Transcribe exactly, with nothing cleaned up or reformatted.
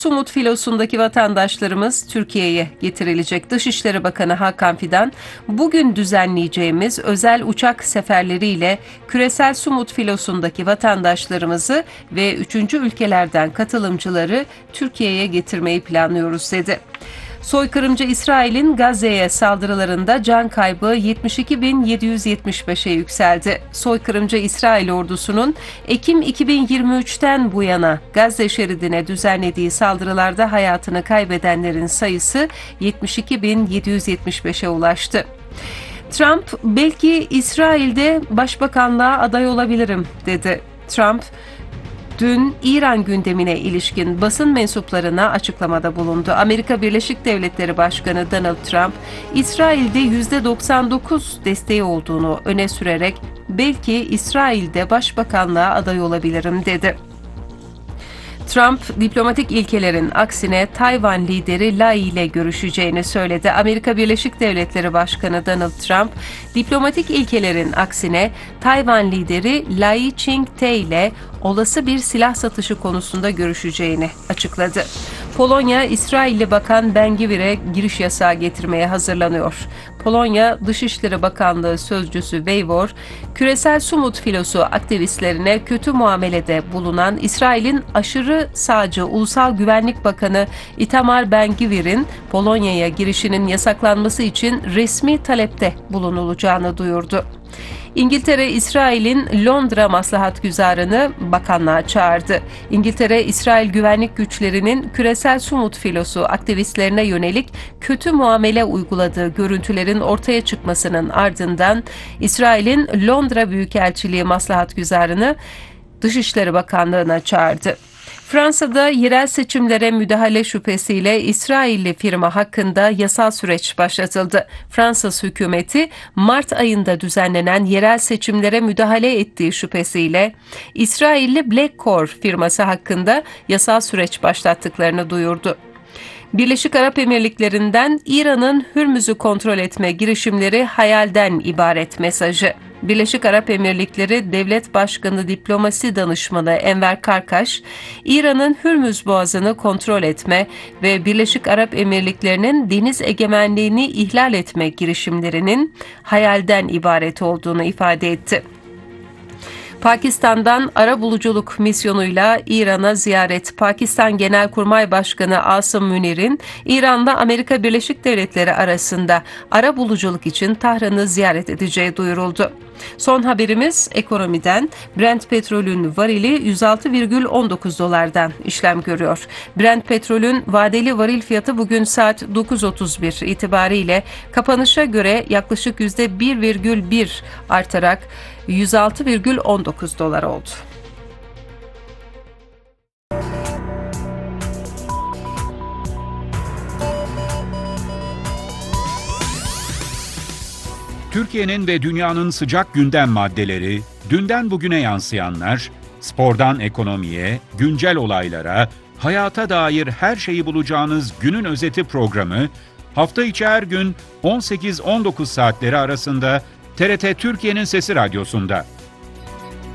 Sumut filosundaki vatandaşlarımız Türkiye'ye getirilecek. Dışişleri Bakanı Hakan Fidan, bugün düzenleyeceğimiz özel uçak seferleriyle küresel Sumut filosundaki vatandaşlarımızı ve üçüncü ülkelerden katılımcıları Türkiye'ye getirmeyi planlıyoruz dedi. Soykırımcı İsrail'in Gazze'ye saldırılarında can kaybı yetmiş iki bin yedi yüz yetmiş beşe yükseldi. Soykırımcı İsrail ordusunun Ekim iki bin yirmi üçten bu yana Gazze şeridine düzenlediği saldırılarda hayatını kaybedenlerin sayısı yetmiş iki bin yedi yüz yetmiş beşe ulaştı. Trump, belki İsrail'de başbakanlığa aday olabilirim dedi. Trump, dün İran gündemine ilişkin basın mensuplarına açıklamada bulundu. Amerika Birleşik Devletleri Başkanı Donald Trump, İsrail'de yüzde doksan dokuz desteği olduğunu öne sürerek belki İsrail'de başbakanlığa aday olabilirim dedi. Trump, diplomatik ilkelerin aksine Tayvan lideri Lai ile görüşeceğini söyledi. Amerika Birleşik Devletleri Başkanı Donald Trump, diplomatik ilkelerin aksine Tayvan lideri Lai Ching-te ile olası bir silah satışı konusunda görüşeceğini açıkladı. Polonya, İsrailli Bakan Ben-Gvir'e giriş yasağı getirmeye hazırlanıyor. Polonya Dışişleri Bakanlığı Sözcüsü Weivor, küresel Sumut filosu aktivistlerine kötü muamelede bulunan İsrail'in aşırı sağcı Ulusal Güvenlik Bakanı Itamar Ben-Gvir'in Polonya'ya girişinin yasaklanması için resmi talepte bulunulacağını duyurdu. İngiltere, İsrail'in Londra maslahatgüzarını bakanlığa çağırdı. İngiltere, İsrail güvenlik güçlerinin küresel Sumut filosu aktivistlerine yönelik kötü muamele uyguladığı görüntülerin ortaya çıkmasının ardından İsrail'in Londra Büyükelçiliği maslahatgüzarını Dışişleri Bakanlığı'na çağırdı. Fransa'da yerel seçimlere müdahale şüphesiyle İsrailli firma hakkında yasal süreç başlatıldı. Fransız hükümeti Mart ayında düzenlenen yerel seçimlere müdahale ettiği şüphesiyle İsrailli Blackcore firması hakkında yasal süreç başlattıklarını duyurdu. Birleşik Arap Emirlikleri'nden İran'ın Hürmüz'ü kontrol etme girişimleri hayalden ibaret mesajı. Birleşik Arap Emirlikleri Devlet Başkanı Diplomasi Danışmanı Enver Karkaş, İran'ın Hürmüz Boğazı'nı kontrol etme ve Birleşik Arap Emirlikleri'nin deniz egemenliğini ihlal etme girişimlerinin hayalden ibaret olduğunu ifade etti. Pakistan'dan arabuluculuk misyonuyla İran'a ziyaret. Pakistan Genelkurmay Başkanı Asım Münir'in İran'la Amerika Birleşik Devletleri arasında arabuluculuk için Tahran'ı ziyaret edeceği duyuruldu. Son haberimiz ekonomiden. Brent petrolün varili yüz altı virgül on dokuz dolardan işlem görüyor. Brent petrolün vadeli varil fiyatı bugün saat dokuz otuz bir itibariyle kapanışa göre yaklaşık yüzde bir virgül bir artarak yüz altı virgül on dokuz dolar oldu. Türkiye'nin ve dünyanın sıcak gündem maddeleri, dünden bugüne yansıyanlar, spordan ekonomiye, güncel olaylara, hayata dair her şeyi bulacağınız günün özeti programı, hafta içi her gün on sekiz on dokuz saatleri arasında T R T Türkiye'nin Sesi Radyosu'nda.